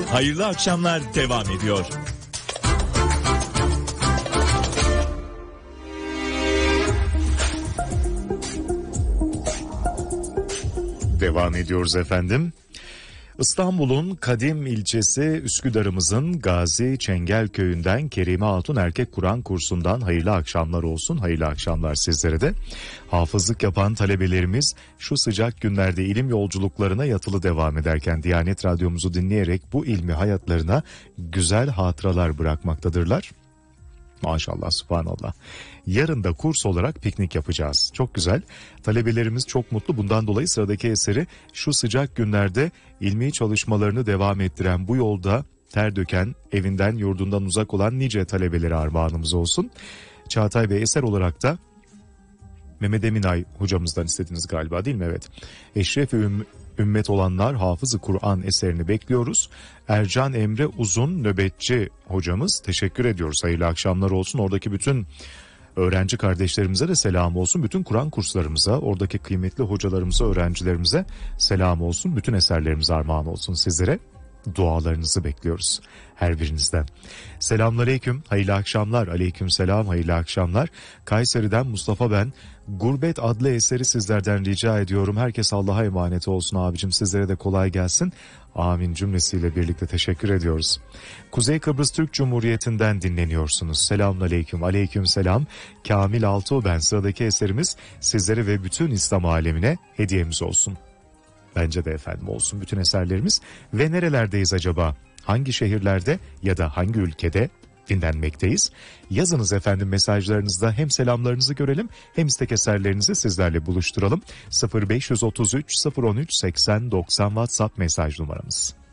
Hayırlı akşamlar devam ediyor. Devam ediyoruz efendim. İstanbul'un kadim ilçesi Üsküdar'ımızın Gazi Çengelköy'ünden Kerime Hatun Erkek Kur'an kursundan hayırlı akşamlar olsun. Hayırlı akşamlar sizlere de. Hafızlık yapan talebelerimiz şu sıcak günlerde ilim yolculuklarına yatılı devam ederken Diyanet Radyomuzu dinleyerek bu ilmi hayatlarına güzel hatıralar bırakmaktadırlar. Maşallah, subhanallah. Yarın da kurs olarak piknik yapacağız. Çok güzel. Talebelerimiz çok mutlu. Bundan dolayı sıradaki eseri şu sıcak günlerde ilmi çalışmalarını devam ettiren, bu yolda ter döken, evinden yurdundan uzak olan nice talebeleri armağanımız olsun. Çağatay Bey, eser olarak da Mehmet Eminay hocamızdan istediniz galiba, değil mi? Evet. Eşref-i Ümmet olanlar Hafız-ı Kur'an eserini bekliyoruz. Ercan Emre Uzun nöbetçi hocamız, teşekkür ediyoruz. Hayırlı akşamlar olsun. Oradaki bütün öğrenci kardeşlerimize de selam olsun. Bütün Kur'an kurslarımıza, oradaki kıymetli hocalarımıza, öğrencilerimize selam olsun. Bütün eserlerimize armağan olsun sizlere. Dualarınızı bekliyoruz her birinizden. Selamünaleyküm, hayırlı akşamlar. Aleyküm selam, hayırlı akşamlar. Kayseri'den Mustafa ben. Gurbet adlı eseri sizlerden rica ediyorum. Herkes Allah'a emanet olsun abicim. Sizlere de kolay gelsin. Amin cümlesiyle birlikte teşekkür ediyoruz. Kuzey Kıbrıs Türk Cumhuriyeti'nden dinleniyorsunuz. Selamünaleyküm, aleyküm selam. Kamil Altuğ ben. Sıradaki eserimiz sizlere ve bütün İslam alemine hediyemiz olsun. Bence de efendim olsun bütün eserlerimiz. Ve nerelerdeyiz acaba? Hangi şehirlerde ya da hangi ülkede dinlenmekteyiz? Yazınız efendim mesajlarınızda, hem selamlarınızı görelim hem istek eserlerinizi sizlerle buluşturalım. 0533 013 80 90 WhatsApp mesaj numaramız.